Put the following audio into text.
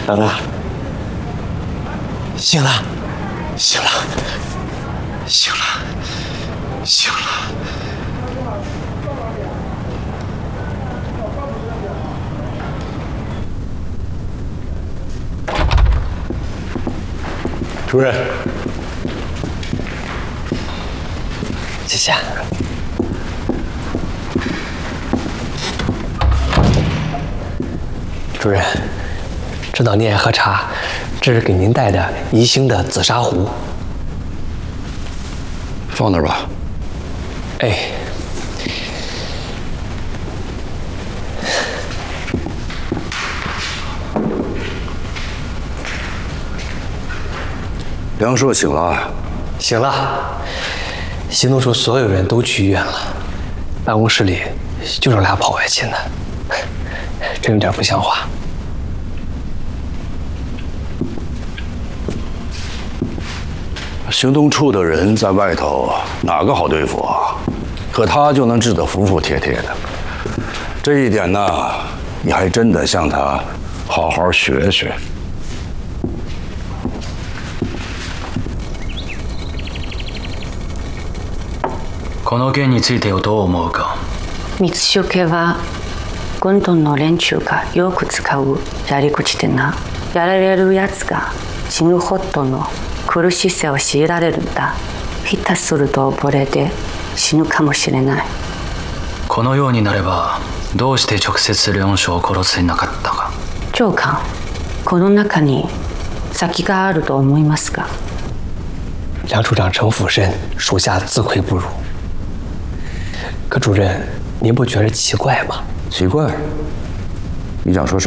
老大，醒了，醒了，醒了，醒了。主任，谢谢。主任，知道您爱喝茶，这是给您带的宜兴的紫砂壶。 放那儿吧。 哎。 梁硕醒了， 醒了。行动处所有人都去医院了，办公室里就这俩跑外勤的，真有点不像话。 行动处的人在外头哪个好对付啊？可他就能治得服服帖帖的，这一点呢，你还真得向他好好学学。 この件についてどう思うか。 光代家は軍隊の連中がよく使うやり口でな、やられるやつが死ぬほどの苦しさを強いられるんだ。下手すると溺れて死ぬかもしれない。 このようになればどうして直接梁将を殺せなかったか。 長官、この中に先があると思いますか？ 梁处长城府深，属下自愧不如。可主任，您不觉得奇怪吗？ 奇怪？你想说什么？